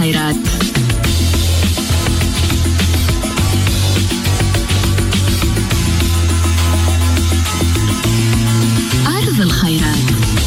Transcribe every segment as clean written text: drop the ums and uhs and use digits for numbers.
الخيرات. أرض الخيرات.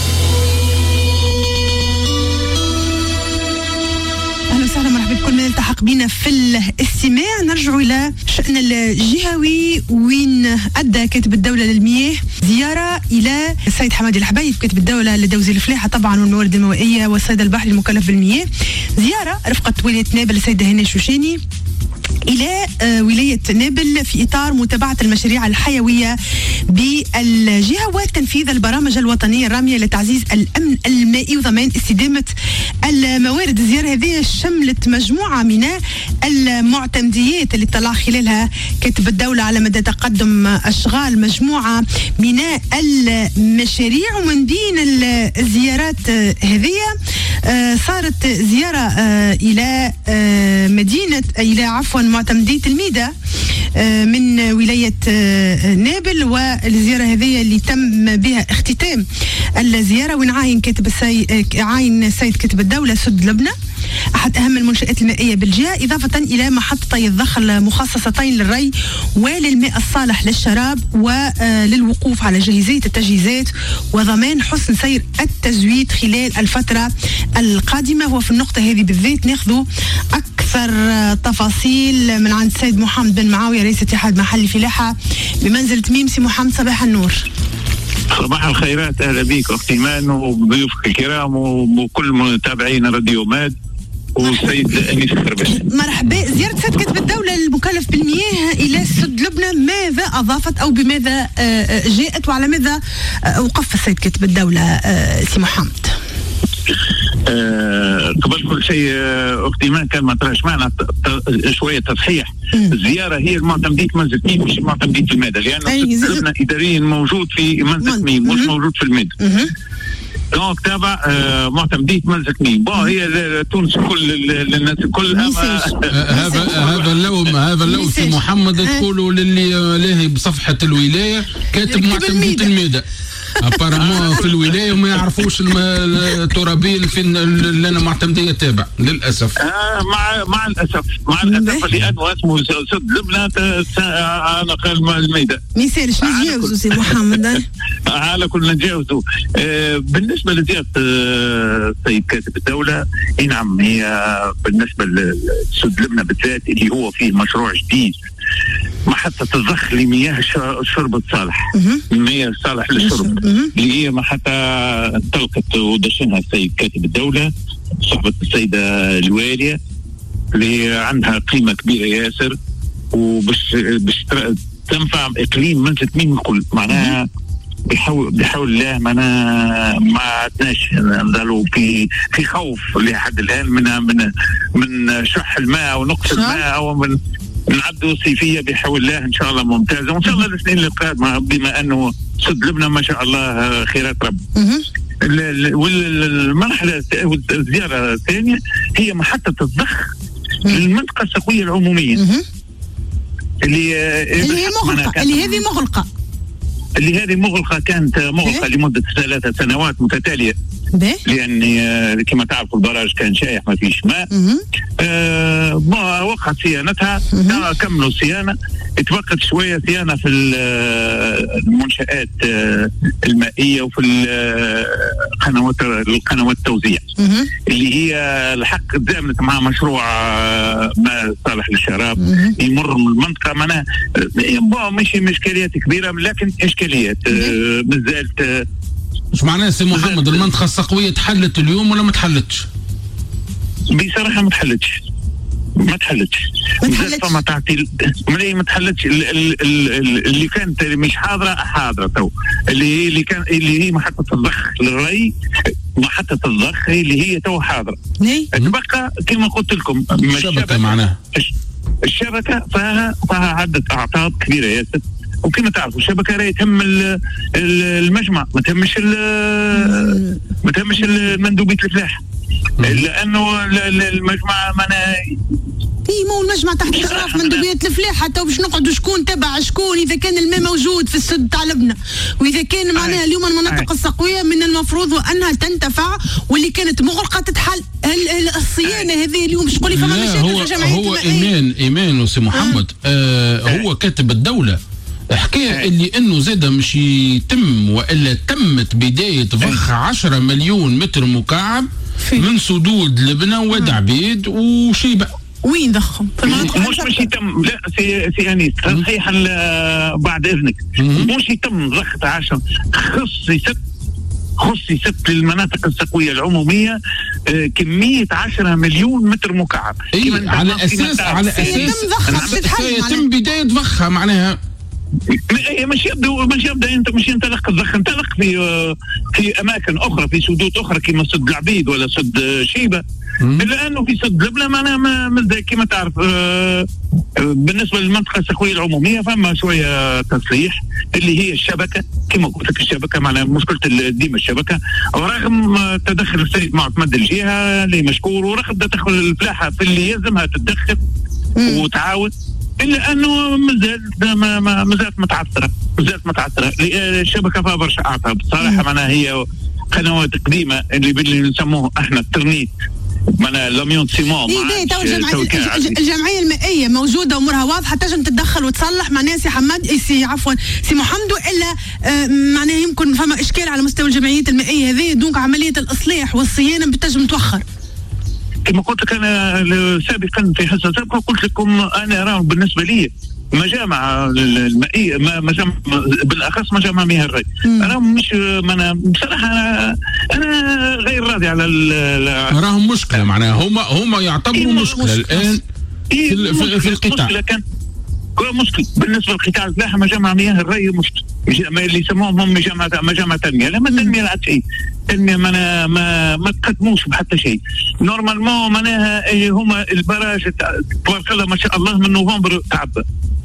أهلا وسهلا، مرحبا بكل من التحق بنا في الاستماع. نرجع إلى شأن الجهوي، وين أدى كاتب الدولة للمياه زيارة إلى السيد حمادي الحبيب كاتب الدولة لدوزي الفلاحة طبعا والموارد المائية والصيد البحري المكلف بالمياه، زيارة رفقة ولاية نابل السيدة هنا الشوشاني إلى ولاية نابل في إطار متابعة المشاريع الحيوية بالجهة وتنفيذ البرامج الوطنية الرامية لتعزيز الأمن المائي وضمان استدامة الموارد. الزيارة هذه شملت مجموعة من المعتمديات اللي طلع خلالها كاتب الدولة على مدى تقدم أشغال مجموعة من المشاريع. ومن بين الزيارات هذه صارت زيارة إلى معتمدية الميدة من ولاية نابل، والزيارة هذه اللي تم بها اختتام الزيارة وين عاين السيد كاتب الدولة سد لبنى أحد أهم المنشآت المائية بالجهة، إضافة إلى محطتي الضخ المخصصتين للري وللماء الصالح للشراب وللوقوف على جاهزية التجهيزات وضمان حسن سير التزويد خلال الفترة القادمة. وفي النقطة هذه بالذات ناخذ أكثر تفاصيل من عند السيد محمد بن معاوية رئيس اتحاد محلي فلاحة بمنزلة ميم. سي محمد صباح النور. صباح الخيرات، أهلا بك أختي مان وضيوفك الكرام وكل متابعين راديو ماد والسيد أنيس الخربشي. مرحبا. زيارة سيد كاتب الدولة المكلف بالمياه إلى سد لبنى ماذا أضافت أو بماذا جاءت وعلى ماذا وقف السيد كاتب الدولة سي محمد؟ قبل كل شيء اختي ما كان ما طرحش معنا شويه تصحيح. الزياره هي المعتمديه منزل ميم مش معتمديه الميدة، لان لبنى اداريا موجود في منزل ميم مش موجود في الميدة. دونك تابع معتمديه منزل ميم. هي تونس كل الناس كل هذا اللوم في محمد تقولوا للي لاهي بصفحه الولايه كاتب معتمديه الميدة. أبارمون في الولاية وما يعرفوش الترابين فين اللي أنا معتمدية تابع للأسف. مع الأسف لأنه اسمه سد لبنى أنا قال الميدة. ميسالش نتجاوزوا سي محمد. على كل نتجاوزوا. بالنسبة لزيارة السيد كاتب الدولة، نعم هي بالنسبة لسد لبنى بالذات اللي هو فيه مشروع جديد محطة الضخ لمياه الشرب الصالح، المياه الصالح للشرب اللي هي محطة انطلقت ودشنها السيد كاتب الدولة صحبة السيدة الوالية اللي عندها قيمة كبيرة ياسر وبش تنفع إقليم منزل ميم الكل. معناها بحول الله ما عدناش نضلوا في خوف لحد الآن من شح الماء ونقص الماء ومن نعدوا صيفية بحول الله إن شاء الله ممتازة، وإن شاء الله السنين القادمة بما أنه سد لبنى ما شاء الله خيرات رب. والمرحلة الزيارة الثانية هي محطة الضخ للمنطقة السقوية العمومية اللي هذه مغلقة كانت مغلقة لمدة 3 سنوات متتالية، لأن كما تعرف البراج كان شايح ما فيش ماء. وقعت صيانتها، كملوا الصيانة، اتبقت شوية صيانة في المنشآت المائية وفي القنوات التوزيع اللي هي الحق تزامنت مع مشروع ماء صالح للشراب يمر من المنطقة. معناها مش إشكاليات كبيرة لكن إشكاليات مازالت. مش معناه سي محمد المنطقة السقوية تحلت اليوم ولا ما تحلتش؟ بصراحة ما تحلتش. فما تعطيل ما تحلتش. اللي كانت مش حاضرة تو اللي هي محطة الضخ للري، محطة الضخ اللي هي تو حاضرة. تبقى كما قلت لكم الشبكة معناها الشبكة فيها عدة أعطاب كبيرة ياسر، وكما تعرفوا الشبكة راهي تهم المجمع ما تهمش المندوبية الفلاحة. لانه المجمع مو المجمع تحت اشراف مندوبيه الفلاح، حتى باش نقعدوا شكون تبع شكون. اذا كان الماء موجود في السد تاع لبنى، واذا كان معناها اليوم المناطق السقويه من المفروض وانها تنتفع، واللي كانت مغلقه تتحل. الصيانه هذه اليوم باش تقول لي فما مشاكل في جمعيه هو ايمان وسي محمد هو كاتب الدوله حكايه اللي انه زاد مش يتم والا تمت بدايه ضخ 10 مليون متر مكعب من سدود لبنى ودعبيد وشيبه. وين ضخم؟ مش يتم، لا سي انيس تصحيحا بعد اذنك، مش يتم ضخ 10، خصصت للمناطق السقويه العموميه كميه 10 مليون متر مكعب. على اساس يتم بدايه ضخها معناها. مش يبدا انت مش ينطلق الضخ، انطلق في اماكن اخرى، في سدود اخرى كما سد العبيد ولا سد شيبه، الا انه في سد لبنى معناها كما تعرف بالنسبه للمنطقه السقويه العموميه فما شويه تصليح اللي هي الشبكه. كما قلت لك الشبكه معناها مشكله ديما الشبكه، ورغم تدخل السيد معتمد الجهه اللي مشكور، ورغم تدخل الفلاحه في اللي يلزمها تتدخل وتعاون، الا انه مازالت متعثره. الشبكه فيها برشا اعطاب بصراحه، معناها هي قنوات قديمه اللي نسموه احنا الترنيت، معناها لاميون سيمون. الجمعيه المائيه موجوده امورها واضحه، تنجم تتدخل وتصلح. معناها سي محمد الا معناها يمكن فما اشكال على مستوى الجمعيات المائيه هذه، دونك عمليه الاصلاح والصيانه بتنجم توخر. كما قلت لك انا سابقا في حصه سابقه قلت لكم انا اراه بالنسبه لي مجامع المائيه مجامع بالاخص مجامع مياه الري، انا مش بصراحه انا غير راضي على راهم مشكله. معناها هم يعتبروا مشكله الان في القطاع. مشكل بالنسبه لقطاع الفلاحه مجامع مياه الري مشكل، اللي يسموهم هم مجامع تنميه. لما التنميه لا شيء، التنميه ما تقدموش بحتى شيء. نورمالمون معناها هما البراج تبارك الله ما شاء الله من نوفمبر تعبى.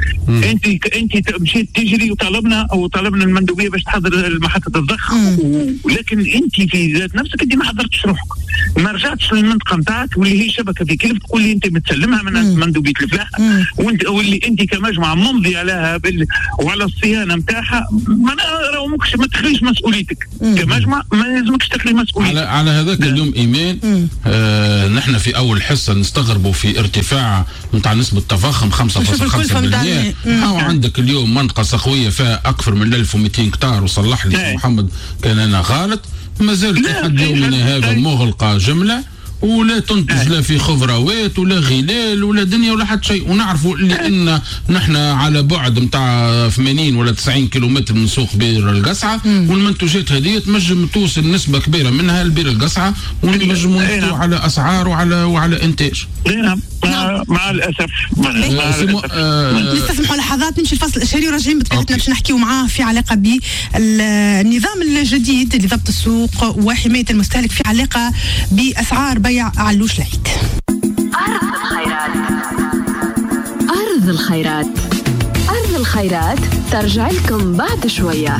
انت مشيت تجري وطلبنا المندوبيه باش تحضر محطه الضخ، ولكن انت في ذات نفسك انت ما حضرتش روحك، ما رجعتش للمنطقه نتاعك واللي هي شبكه في كيف تقول لي انت متسلمها من مندوبيه الفلاحه، وانت واللي انت كمجمع ممضي عليها وعلى الصيانه نتاعها. ما تخليش مسؤوليتك كمجمع، ما لازمكش تخلي مسؤوليتك على هذاك اليوم. ايمان نحن في اول حصه نستغربوا في ارتفاع نتاع نسبه التفاخم 5.5%. أو عندك اليوم منطقة سقوية فيها أكثر من 1200 هكتار، وصلح لي محمد كان أنا غلط، ما زالت لحد يومنا هذا مغلقة جملة، ولا تنتج لا في خضروات ولا غلال ولا دنيا ولا حتى شيء. ونعرفوا لأن نحن على بعد متاع 80 ولا 90 كيلومتر من سوق بئر القصعة، والمنتوجات هذه تنجم توصل نسبة كبيرة منها لبئر القصعة، ونجموا نحكوا على أسعار وعلى إنتاج. مع الأسف نستسمحوا لحظات نمشي الفصل الإشهاري وراجعين بطبيعتنا باش نحكيو معاه في علاقة بالنظام الجديد لضبط السوق وحماية المستهلك في علاقة بأسعار بيع علوش العيد. أرض الخيرات ترجع لكم بعد شوية.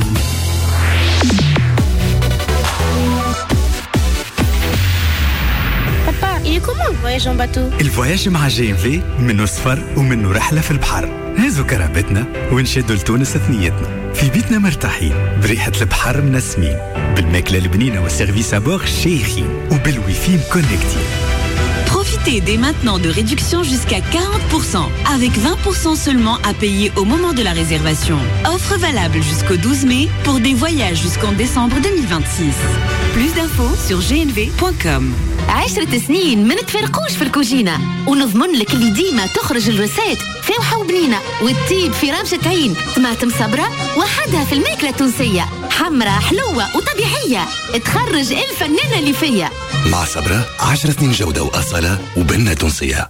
Il est comment le voyage en bateau? الفواياج مع GMV منه سفر ومنه رحلة في البحر. هزوا كرامتنا ونشدوا لتونس ثنيتنا، في بيتنا مرتاحين بريحة البحر منسمين، بالماكلة البنينة والسيرفيس أبور شيخين، وبالويفي مكونكتين. Profitez dès maintenant de réductions jusqu'à 40%, avec 20% seulement à payer au moment de la réservation. Offre valable jusqu'au 12 mai pour des voyages jusqu'en décembre 2026. Plus d'infos sur gnv.com. 10 سنين ما نتفرقوش في الكوجينة، ونضمن لك اللي ديما تخرج الروسات فاوحة وبنينة، والطيب في رمشة عين، طماطم صبرة وحدها في الماكلة التونسية، حمرة حلوة وطبيعية، تخرج الفنانة اللي فيا. مع صبرة 10 سنين جودة وأصالة وبنة تونسية.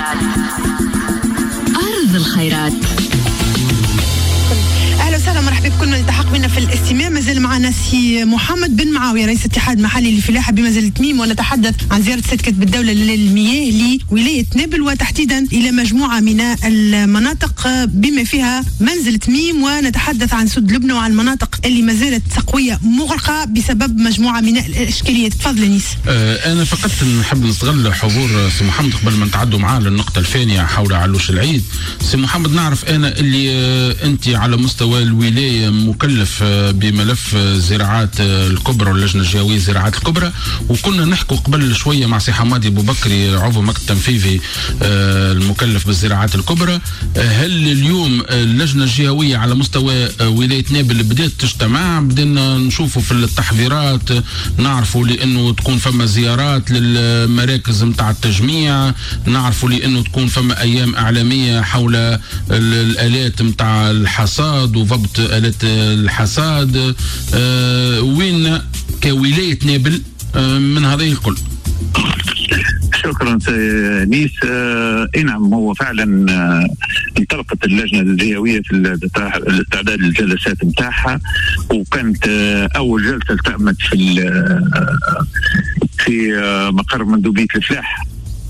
أرض الخيرات. اهلا وسهلا مرحبا بكل من التحق بنا في الاستماع. مازال معنا سي محمد بن معاوية رئيس الاتحاد المحلي للفلاحة بمزل تميم، ونتحدث عن زيارة سيد كاتب الدولة للمياه لولاية نابل وتحديدا إلى مجموعة من المناطق بما فيها منزل تميم، ونتحدث عن سد لبنى وعن المناطق اللي ما زالت تقوية مغلقة بسبب مجموعة من الإشكاليات. تفضل نيس. أنا فقط نحب نستغل حضور سي محمد قبل ما نتعدوا معاه للنقطة الثانية حول علوش العيد. سي محمد، نعرف أنا اللي أنت على مستوى الولاية مكلف بملف الزراعات الكبرى واللجنة الجهوية الزراعات الكبرى، وكنا نحكوا قبل شوية مع سي حمادي أبو بكري عضو مكتب تنفيذي المكلف بالزراعات الكبرى. هل اليوم اللجنة الجهوية على مستوى ولاية نابل بدأت تجتمع؟ بدنا نشوفوا في التحضيرات، نعرفوا لأنه تكون فما زيارات للمراكز متاع التجميع، نعرفوا لأنه تكون فما أيام إعلامية حول الآلات متاع الحصاد وضبط آلات الحصاد. وين كولاية نابل من هذه الكل؟ شكرا نيس. نعم، هو فعلا انطلقت اللجنه الجهويه في الاستعداد للجلسات نتاعها، وكانت اول جلسه التأمت في مقر مندوبيه الفلاحه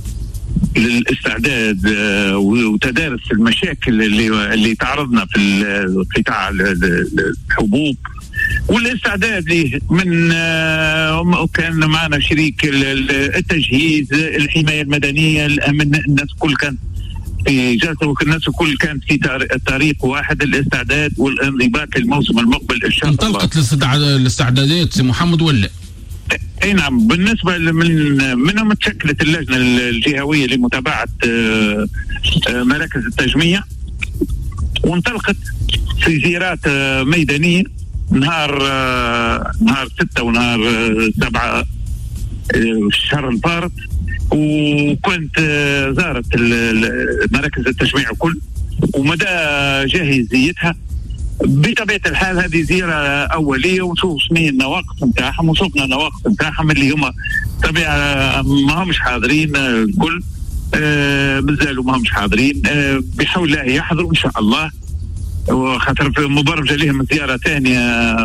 للاستعداد وتدارس المشاكل اللي تعرضنا في قطاع الحبوب والاستعداد ليه. من كان معنا شريك التجهيز، الحماية المدنية، الأمن، الناس كل كانت في جلسة، الناس كل كانت في طريق واحد، الاستعداد والانضباط للموسم المقبل إن شاء الله. انطلقت الاستعدادات سي محمد ولا؟ اي نعم، بالنسبة منهم تشكلت اللجنة الجهوية لمتابعة مراكز التجميع، وانطلقت في زيارات ميدانية نهار 6 ونهار 7 الشهر الفارط، وكنت زارت مراكز التجميع الكل ومدى جاهزيتها. بطبيعة الحال هذه زيارة أولية، ونشوف شنو النواقص نتاعهم، وشوفنا النواقص نتاعهم اللي هما طبيعة ما همش حاضرين الكل، مازالوا ما همش حاضرين. بحول الله يحضروا إن شاء الله، وخاطر في مبرمجة لهم زيارة ثانية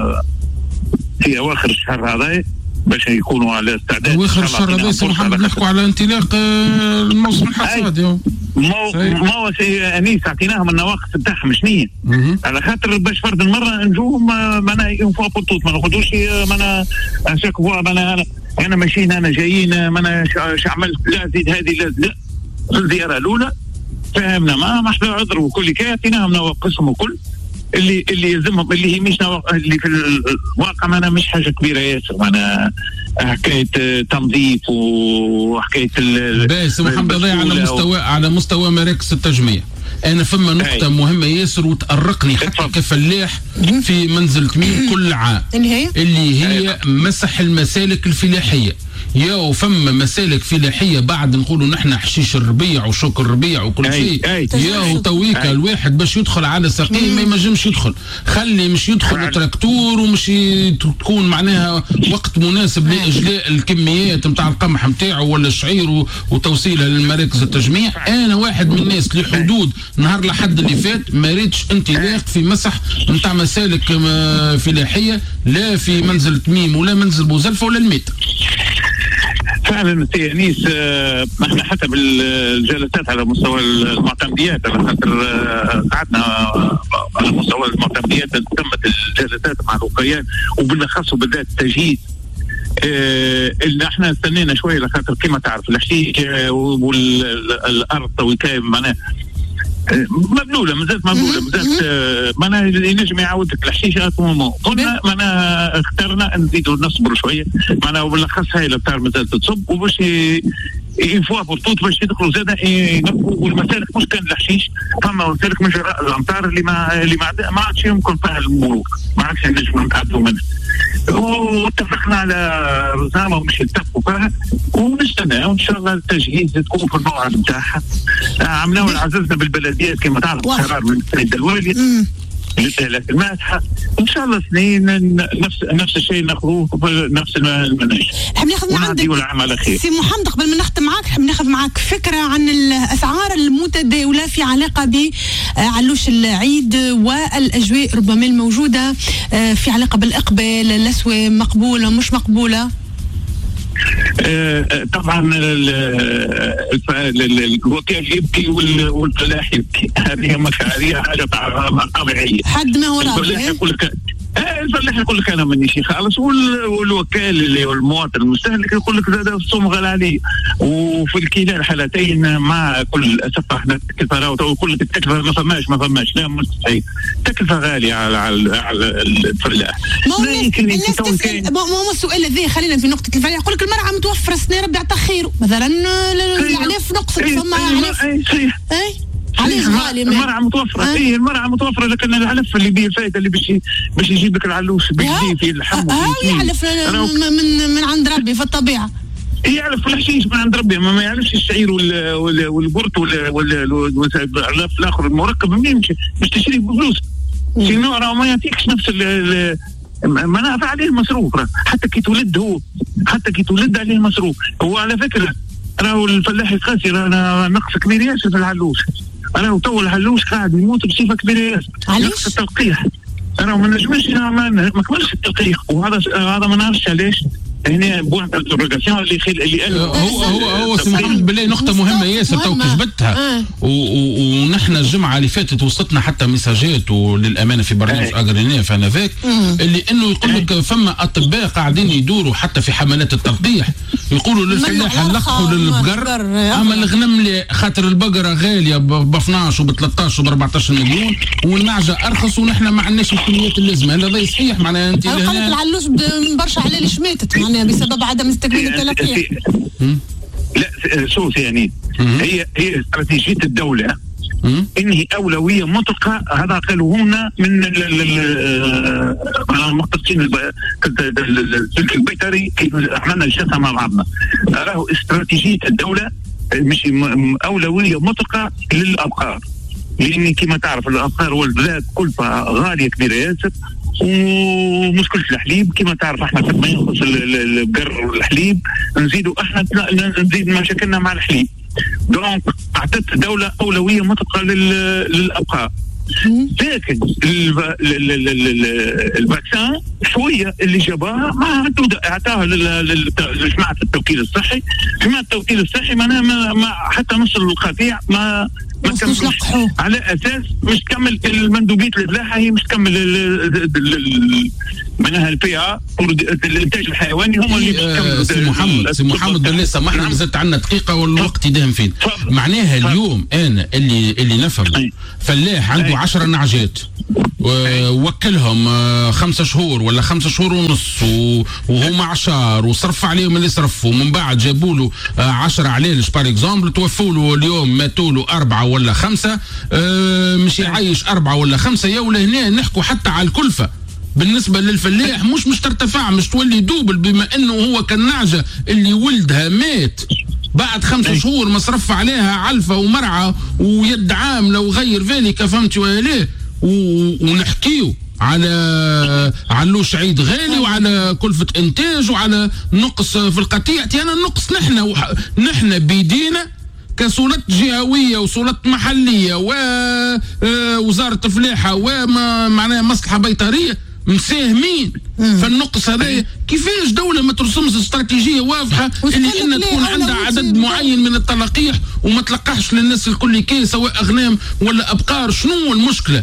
في أواخر الشهر هذا باش يكونوا على استعداد. أواخر الشهر هذا سي محمد نحكوا على انطلاق الموسم الحصاد. ما هو سي أنيس عطيناهم النواقص نتاعهم شنية، على خاطر باش فرد المرة نجوم مانا ينفوا بورتوت، ما ناخذوش مانا شاك فوا مانا أنا ماشيين أنا جايين مانا عملت لا زيد هذه لا. في الزيارة الأولى فهمنا ما احنا عذر وكل كي عطيناهم نواقصهم وكل اللي يلزمهم، اللي هي مش اللي في الواقع معنا مش حاجه كبيره ياسر، معنا حكايه تنظيف وحكايه باهي محمد على مستوى مراكز التجميع. انا فما نقطه مهمه ياسر وتأرقني حتى كفلاح في منزل تميم كل عام، اللي هي مسح المسالك الفلاحيه. يا فما مسالك فلاحيه بعد نقولوا نحن حشيش الربيع وشوك الربيع وكل شيء، يا تويكا الواحد باش يدخل على ساقيه ما ينجمش يدخل، خلي مش يدخل تراكتور ومش تكون معناها وقت مناسب لاجلاء الكميات نتاع القمح نتاعو ولا الشعير وتوصيلها للمراكز التجميع. انا واحد من الناس لحدود نهار الأحد اللي فات ما ريتش انطلاق في مسح نتاع مسالك فلاحيه، لا في منزل تميم ولا منزل بوزلفه ولا الميت. فعلا سي انيس، احنا حتى بالجلسات على مستوى المعتمديات، على خاطر قعدنا على مستوى المعتمديات تمت الجلسات مع الوقيان وبالاخص وبالذات التجهيز اللي احنا استنينا شويه، لخاطر كما تعرف الحشيش والارض تويكايه معناها مبلوله مازالت معناها ينجم يعاود لك الحشيشه قلنا معناها اخترنا نزيدوا نصبروا شويه معناها، وبالاخص هاي الابتار مازالت تصب وباش ينفوها بورتوت باش يدخلوا زاده ينقوا، والمسالك مش كان الحشيش، فما مسالك من جراء الامطار اللي ما عادش يمكن فيها المرور، ما عادش نجم نتعدوا منها. واتفقنا على رزامه ومش يتفقوا فيها، ونستنى وان شاء الله التجهيز تكون في الموعد نتاعها. عملناه وعززنا بالبلديات كما تعرف قرار من السيد الوالي للآلات الماسحة. إن شاء الله سنين نفس الشيء ناخذوه نفس المنهج. نحب ناخذ من عندك العام على خير. سي محمد قبل ما نختم معك نحب ناخذ معك فكرة عن الأسعار المتداولة في علاقة بعلوش العيد والأجواء ربما الموجودة في علاقة بالإقبال، الأسواق مقبولة مش مقبولة؟ طبعا الوكيل يبكي والفلاح يبكي، هذه حاجه طبيعيه. حد ما هو راضي. الفلاح يقول لك انا مانيش خالص، والوكال اللي هو المواطن المستهلك يقول لك هذا السوم غالي عليه. وفي كلا الحالتين مع كل الاسف احنا التكلفه ويقول لك التكلفه ما فماش لا مستحيل، التكلفه غاليه على الفلاح. ما هو السؤال الذي خلينا في نقطه الفلاح، يقول لك المرعى متوفره السنه ربي يعطى خير مثلا، العلاف نقصت فما علاف. علاش غالي؟ المرعى متوفره. المرعى متوفره، لكن العلف اللي بيه الفائده اللي باش يجيب لك العلوش باش في اللحم يعلف من عند ربي في الطبيعه. يعرف الحشيش من عند ربي، ما يعرفش الشعير والبرت والعلف الاخر المركب منين باش تشري بفلوس. سينو راه ما يعطيكش نفس منافع عليه المصروف. حتى كي تولد عليه المصروف. هو على فكره راهو الفلاح القاسي راه نقص كبير ياسر في العلوش. راهو تو العلوش قاعد يموت بصفه كبيره ياسر. نقص التلقيح. راهو ما نجمش ما كملش التلقيح، وهذا ما نعرفش علاش. هنا بوان الانتروغاسيون اللي هو سي محمد بالله نقطة مهمة ياسر تو كتبتها. ونحن الجمعة اللي فاتت وصلتنا حتى مساجات وللأمانة في برنامج أغرينيا في هناك اللي إنه يقول لك فما أطباء قاعدين يدوروا حتى في حملات التلقيح، يقولوا للفلاح نلقحوا للبقر، أما الغنم خاطر البقرة غالية ب 12 وب 13 وب 14 مليون والنعجة أرخص ونحن ما عندناش الكميات اللازمة. هذا صحيح معناها أنت قالت العلوش برشا حلال شماتت معناها بسبب عدم استكمال التلقيح. لا شوف يعني هي استراتيجية الدولة انهي اولويه مطلقه. هذا قالوا هنا من المختصين السلك البيطري كيف عملنا الجلسه مع بعضنا. راهو استراتيجيه الدوله مش اولويه مطلقه للابقار، لان كما تعرف الابقار والبلاد كلفه غاليه كبيره ياسر، ومشكلة الحليب كما تعرف احنا ما ينقص البقر والحليب نزيدوا احنا نزيد مشاكلنا مع الحليب. دونك اعطت الدولة اولوية مطلقة للابقار. لكن الفاكسان شوية اللي جابها ما اعطاها لجماعة التوكيل الصحي. جماعة التوكيل الصحي ما حتى نص القطيع ما كملش، على اساس مش تكمل المندوبيه الفلاحه، هي مش تكمل منها البي الانتاج الحيواني هم اللي بيكملوا. سي محمد بالله سامحنا زدت عنا دقيقه والوقت يدهم فين. معناها اليوم انا اللي نفهم فلاح عنده 10 نعجات ووكلهم 5 شهور ولا 5 شهور ونص وهم عشار وصرف عليهم اللي صرفوا، ومن بعد جابوا له 10 علالش بار اكزومبل، توفوا له اليوم ماتوا له 4 ولا 5، مش يعيش 4 ولا 5. يا ولا هنا نحكوا حتى على الكلفه بالنسبه للفلاح مش ترتفع، مش تولي دوبل، بما انه هو كالنعجه اللي ولدها مات بعد 5 شهور مصرف عليها علفه ومرعى ويد عامله وغير ذلك، فهمتوا ليه؟ ونحكيو على علوش عيد غالي وعلى كلفة انتاج وعلى نقص في القطيع. انا النقص نحن بيدينا كسلطات جهوية وسلطات محلية ووزارة الفلاحة ومعناها مصلحة بيطرية مساهمين فالنقص هذا. كيفاش دولة ما ترسمش استراتيجية واضحة اللي إن تكون عندها عدد معين من التلقيح وما تلقحش للناس الكل كي سواء أغنام ولا أبقار؟ شنو المشكلة؟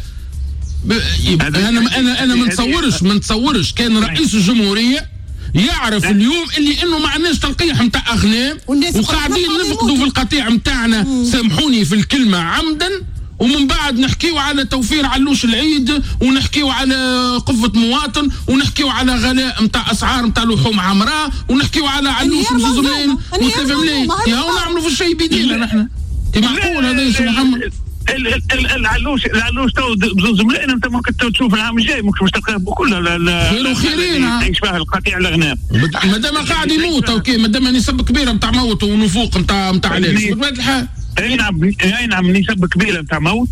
أنا ما نتصورش كان رئيس الجمهورية يعرف اليوم اللي انه ما عندناش تلقيح نتاع اغنام وقاعدين نفقدوا في القطيع نتاعنا، سامحوني في الكلمه عمدا، ومن بعد نحكيو على توفير علوش العيد ونحكيو على قفة مواطن ونحكيو على غلاء نتاع اسعار نتاع لحوم حمراء ونحكيو على علوش بزوز ملايين و3 ملايين. يا هو نعملوا في الشيء بيدينا نحن. معقول هذا يا سي محمد؟ العلوش تو بزوز ملايين انت ممكن تشوف العام الجاي ممكن مش تلقاه بكل خير وخيرين يشبه القطيع الاغنام مادام قاعد يموت اوكي، مادام نسب كبيره نتاع موت ونفوق نتاع علاج بطبيعه الحال. اي نعم نسب كبيره نتاع موت،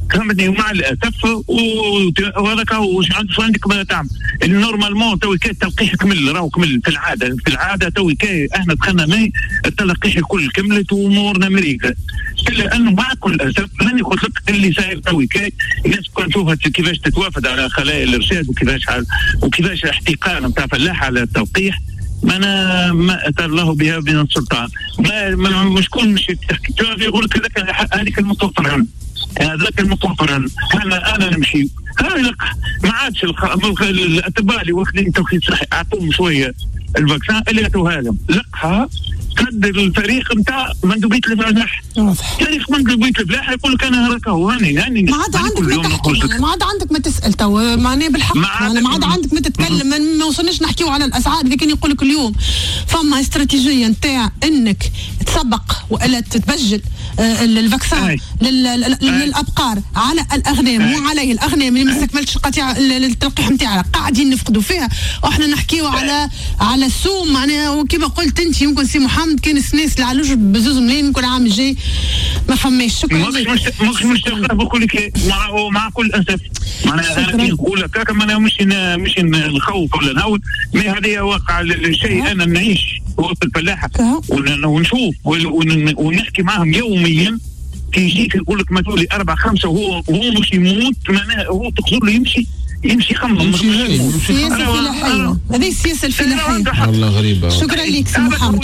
فهمتني. ومع الاسف وهذاك شو عندك ما تعمل النورمالمون توي كي التلقيح كمل راهو كمل في العاده توي كي احنا دخلنا ماي التلقيح الكل كملت وامورنا امريكا. الا انه مع كل الاسف راني قلت لك اللي صاير توي كي الناس كل تشوفها كيفاش تتوافد على خلايا الارشاد وكيفاش احتقان نتاع فلاح على التلقيح. ما اتى الله بها من السلطان. مش كل مش يقول لك هذيك المتوفر هذاك المتوفر انا نمشي ما عادش الاطباء اللي واخدين توخيص صحي اعطوهم شويه الفاكسان اللي يعطوها لهم لقها قدر الفريق نتاع مندوبيه الفلاح. تاريخ مندوبيه الفلاح يقول لك انا هكا هاني ما عاد عندك ما تحكي، ما عاد عندك ما تسال تو معناه بالحق ما عاد عندك ما تتكلم. ما وصلناش نحكيو على الاسعار اللي كان يقول لك اليوم فما استراتيجيه نتاع انك تسبق والا تتبجل الفاكسان للابقار على الاغنام وعليه الاغنام اللي ما استكملتش القطيعه التلقيح نتاعها قاعدين نفقدوا فيها. واحنا نحكيو على السوم معناها. وكما قلت انت يمكن سي محمد كان السناس اللي علوش بزوز ملايين يمكن العام الجاي ما فماش. شكرا لك. مش بقول لك مع كل اسف معناها انا نقول لك هكا معناها مش نخوف ولا نهول. ما هذه واقع الشيء. انا نعيش وسط الفلاحه ونشوف ونحكي معهم يوميا. يجيك يقول لك ما تقولي 4 5 وهو مش يموت معناها هو تقدر له يمشي يخمم. السياسة الفلاحية هذه السياسة الفلاحية والله غريبة. شكرا لك سي محمد.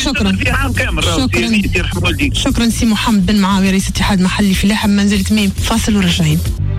شكرا سي محمد بن معاوية رئيس اتحاد محلي فلاحة منزل تميم. فاصل ورجعين.